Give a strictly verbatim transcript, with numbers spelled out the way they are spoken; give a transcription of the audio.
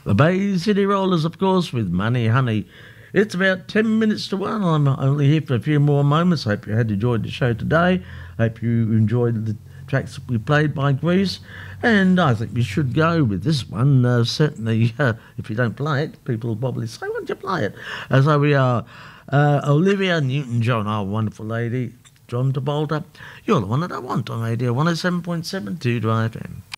The Bay City Rollers, of course, with Money Honey. It's about ten minutes to one. I'm only here for a few more moments. Hope you had enjoyed the show today. Hope you enjoyed the tracks that we played by Grease. And I think we should go with this one. Uh, certainly, uh, if you don't play it, people will probably say, why don't you play it? Uh, so we are uh, Olivia Newton-John, our wonderful lady, John Travolta. You're the one that I want on Radio one oh seven point seven Two Drive F M.